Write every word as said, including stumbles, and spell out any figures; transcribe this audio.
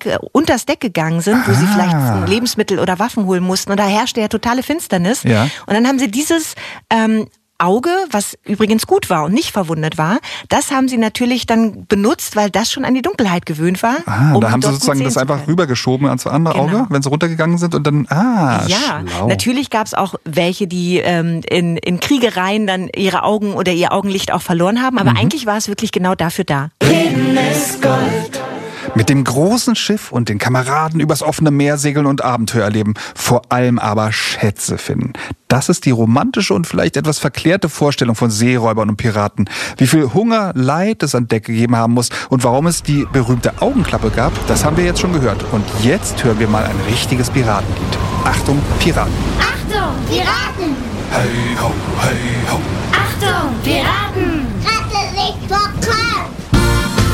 Deck, äh, unters Deck gegangen sind, wo Ah. sie vielleicht Lebensmittel oder Waffen holen mussten. Und da herrschte ja totale Finsternis. Ja. Und dann haben sie dieses ähm, Auge, was übrigens gut war und nicht verwundet war, das haben sie natürlich dann benutzt, weil das schon an die Dunkelheit gewöhnt war. Ah, um da haben sie dort sozusagen gut das sehen zu einfach können. rübergeschoben ans andere Genau. Auge, wenn sie runtergegangen sind und dann, ah, Ja, schlau. natürlich gab es auch welche, die ähm, in, in Kriegereien dann ihre Augen oder ihr Augenlicht auch verloren haben. Aber Mhm. eigentlich war es wirklich genau dafür da. Reden ist Gold. Mit dem großen Schiff und den Kameraden übers offene Meer segeln und Abenteuer erleben, vor allem aber Schätze finden. Das ist die romantische und vielleicht etwas verklärte Vorstellung von Seeräubern und Piraten. Wie viel Hunger, Leid es an Deck gegeben haben muss und warum es die berühmte Augenklappe gab, das haben wir jetzt schon gehört. Und jetzt hören wir mal ein richtiges Piratenlied. Achtung, Piraten! Achtung, Piraten! Hey ho, hey ho! Achtung, Piraten!